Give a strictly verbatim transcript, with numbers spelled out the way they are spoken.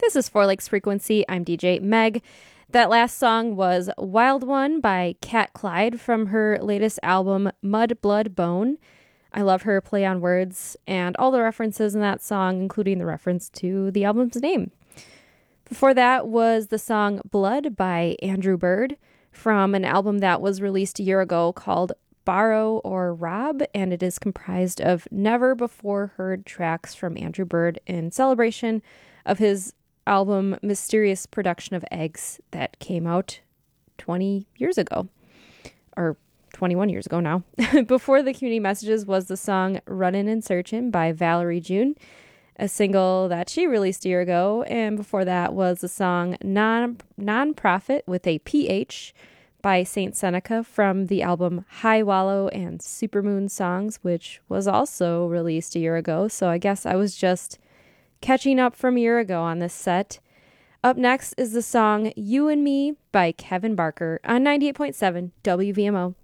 This is Four Lakes Frequency. I'm D J Meg. That last song was Wild One by Kat Clyde from her latest album, Mud, Blood, Bone. I love her play on words and all the references in that song, including the reference to the album's name. Before that was the song Blood by Andrew Bird from an album that was released a year ago called Borrow or Rob, and it is comprised of never before heard tracks from Andrew Bird in celebration of his album Mysterious Production of Eggs that came out twenty years ago, or twenty-one years ago now. Before the community messages was the song Runnin' and Searchin' by Valerie June, a single that she released a year ago. And before that was the song Non Nonprofit with a P H by Saint Seneca from the album High Wallow and Supermoon Songs, which was also released a year ago. So I guess I was just catching up from a year ago on this set. Up next is the song You and Me by Kevin Barker on ninety-eight point seven W V M O.